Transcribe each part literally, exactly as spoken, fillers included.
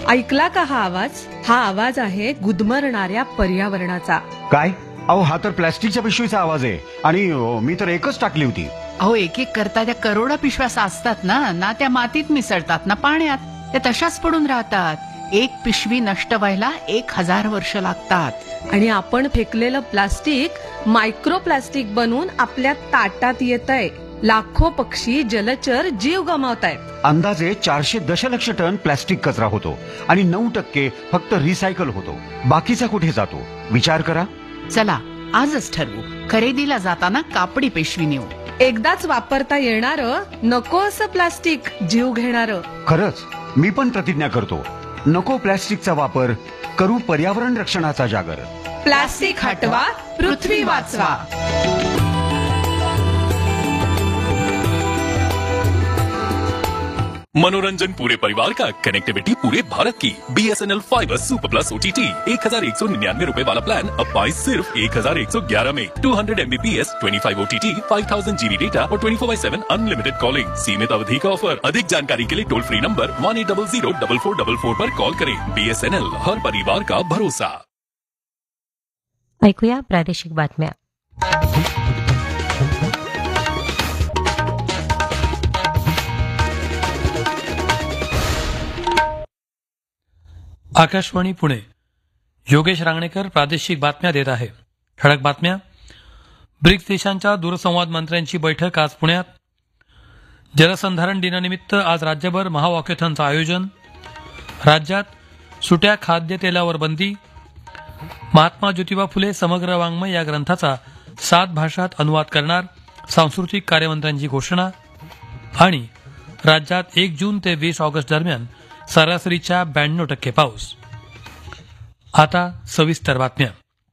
ऐकला का हा आवाज? हा आवाज आहे गुदमरणाऱ्या पर्यावरणाचा. काय? अहो हा तर प्लॅस्टिकच्या पिशवीचा आवाज आहे आणि अ, मी तर एकच टाकली होती. अहो एक एक करता त्या करोडा पिशव्या साचतात ना ना त्या मातीत मिसळतात ना पाण्यात, त्या तशाच पडून राहतात. एक पिशवी नष्ट व्हायला एक हजार वर्ष लागतात. आणि आपण फेकलेलं प्लास्टिक मायक्रो प्लास्टिक बनून आपल्या ताटात येतंय. लाखो पक्षी जलचर जीव गमावतायत. अंदाजे चारशे दशलक्ष टन प्लॅस्टिक कचरा होतो आणि नऊ टक्के फक्त रिसायकल होतो. बाकीचा कुठे जातो विचार करा. चला आजच ठरवू, खरेदीला जाताना कापडी पिशवी नेऊ. एकदाच वापरता येणारं, नको असं प्लास्टिक, जीव घेणारं. खरंच मी पण प्रतिज्ञा करतो, नको प्लॅस्टिकचा वापर, करू पर्यावरण रक्षणाचा जागर. प्लास्टिक हटवा, पृथ्वी वाचवा. मनोरंजन पूरे परिवार का, कनेक्टिविटी पूरे भारत की. BSNL fibre super plus OTT एक हजार एक सौ निन्यानवे रूपए वाला प्लान अब पाए सिर्फ एक हजार एक सौ ग्यारह में. Two hundred Mbps, twenty five OTT, five thousand GB data और ट्वेंटी फोर बाई सेवन अनलिमिटेड कॉलिंग. सीमित अवधि का ऑफर. अधिक जानकारी के लिए toll free number one eight double Ziro double four double four पर कॉल करें. बीएसएनएल, हर परिवार का भरोसा. ऐकूया प्रादेशिक बातम्या. आकाशवाणी पुणे. योगेश रांगणेकर प्रादेशिक बातम्या देत आहे. ठळक बातम्या. ब्रिक्स देशांच्या दूरसंवाद मंत्र्यांची बैठक आज पुण्यात. जलसंधारण दिनानिमित्त आज राज्यभर महावॉकेथॉनचं आयोजन. राज्यात सुट्या खाद्यतेलावर बंदी. महात्मा ज्योतिबा फुले समग्र वाङ्मय या ग्रंथाचा सात भाषात अनुवाद करणार, सांस्कृतिक कार्यमंत्र्यांची घोषणा. आणि राज्यात एक जून ते वीस ऑगस्ट दरम्यान सरासरीच्या ब्याण्णव टक्के पाऊस. आता सविस्तर बातम्या.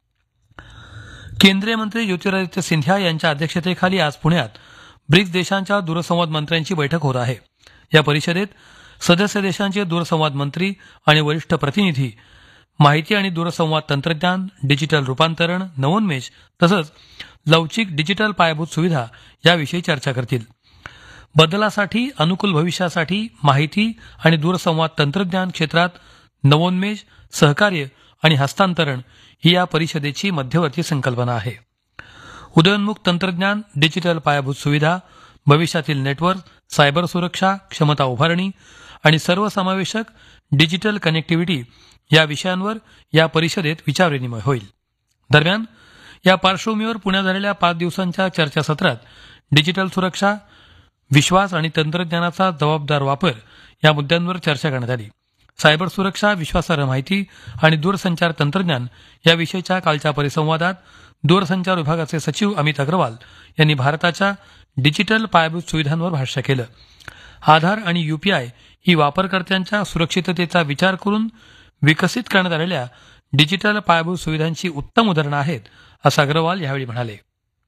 केंद्रीय मंत्री ज्योतिरादित्य सिंधिया यांच्या अध्यक्षतेखाली आज पुण्यात ब्रिक्स देशांच्या दूरसंवाद मंत्र्यांची बैठक होत आहे. या परिषदेत सदस्य देशांचे दूरसंवाद मंत्री आणि वरिष्ठ प्रतिनिधी माहिती आणि दूरसंवाद तंत्रज्ञान, डिजिटल रूपांतरण, नवोन्मेष तसंच लवचिक डिजिटल पायाभूत सुविधा याविषयी चर्चा करतील. बदलासाठी अनुकूल भविष्यासाठी माहिती आणि दूरसंवाद तंत्रज्ञान क्षेत्रात नवोन्मेष, सहकार्य आणि हस्तांतरण ही या परिषदेची मध्यवर्ती संकल्पना आहे. उदयोन्मुख तंत्रज्ञान, डिजिटल पायाभूत सुविधा, भविष्यातील नेटवर्क, सायबर सुरक्षा, क्षमता उभारणी आणि सर्वसमावेशक डिजिटल कनेक्टिव्हिटी या विषयांवर या परिषदेत विचारविनिमय होईल. दरम्यान या पार्श्वभूमीवर पुण्यात झालेल्या पाच दिवसांच्या चर्चासत्रात डिजिटल सुरक्षा, विश्वास आणि तंत्रज्ञानाचा जबाबदार वापर या मुद्द्यांवर चर्चा करण्यात आली. सायबर सुरक्षा, विश्वासार्ह माहिती आणि दूरसंचार तंत्रज्ञान याविषयीच्या कालच्या परिसंवादात दूरसंचार विभागाचे सचिव अमित अग्रवाल यांनी भारताच्या डिजिटल पायाभूत सुविधांवर भाष्य केलं. आधार आणि यूपीआय ही वापरकर्त्यांच्या सुरक्षिततेचा विचार करून विकसित करण्यात आलेल्या डिजिटल पायाभूत सुविधांची उत्तम उदाहरणं आहेत, असं अग्रवाल यावेळी म्हणाले.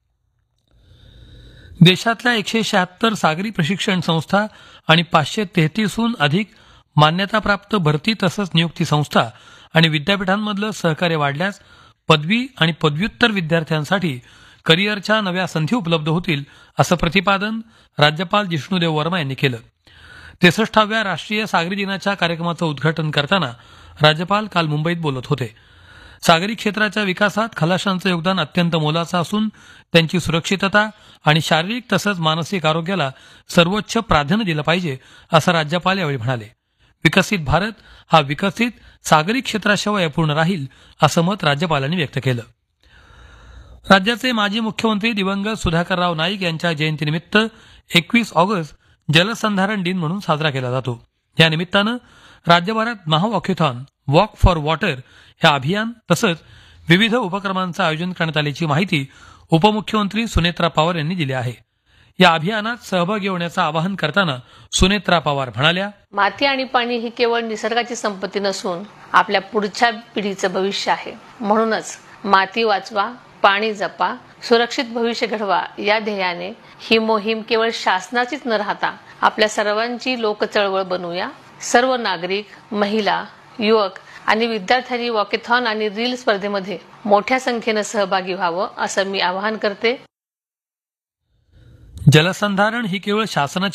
देशातल्या एकशे शहात्तर सागरी प्रशिक्षण संस्था आणि पाचशे तेहतीसहून अधिक मान्यताप्राप्त भरती तसंच नियुक्ती संस्था आणि विद्यापीठांमधलं सहकार्य वाढल्यास पदवी आणि पदव्युत्तर विद्यार्थ्यांसाठी करिअरच्या नव्या संधी उपलब्ध होतील, असं प्रतिपादन राज्यपाल जिष्णुदेव वर्मा यांनी केलं. त्रेसष्टाव्या राष्ट्रीय सागरी दिनाच्या कार्यक्रमाचं उद्घाटन करताना राज्यपाल काल मुंबईत बोलत होते. सागरी क्षेत्राच्या विकासात खलाशांचं योगदान अत्यंत मोलाचं असून त्यांची सुरक्षितता आणि शारीरिक तसंच मानसिक आरोग्याला सर्वोच्च प्राधान्य दिलं पाहिजे, असं राज्यपाल यावेळी म्हणाले. विकसित भारत हा विकसित सागरी क्षेत्राशिवाय अपूर्ण राहील, असं मत राज्यपालांनी व्यक्त केलं. राज्याचे माजी मुख्यमंत्री दिवंगत सुधाकरराव नाईक यांच्या जयंतीनिमित्त एकवीस ऑगस्ट जलसंधारण दिन म्हणून साजरा केला जातो. या निमित्तानं राज्यभरात महावॉकेथॉन, वॉक फॉर वॉटर हे अभियान तसंच विविध उपक्रमांचं आयोजन करण्यात आल्याची माहिती उपमुख्यमंत्री सुनेत्रा पवार यांनी दिली आहे. या अभियानात सहभागी होण्याचं आवाहन करताना सुनेत्रा पवार म्हणाल्या, माती आणि पाणी ही केवळ निसर्गाची संपत्ती नसून आपल्या पुढच्या पिढीचं भविष्य आहे. म्हणूनच माती वाचवा, पाणी जपा, सुरक्षित भविष्य घडवा या ध्येयाने ही मोहीम केवळ शासनाचीच न राहता आपल्या सर्वांची लोकचळवळ बनवूया. सर्व नागरिक, महिला, युवक आणि विद्यार्थ्यांनी वॉकेथॉन आणि रील स्पर्धेमध्ये मोठ्या संख्येनं सहभागी व्हावं, असं मी आवाहन करते. जलसंधारण ही केवळ शासनाची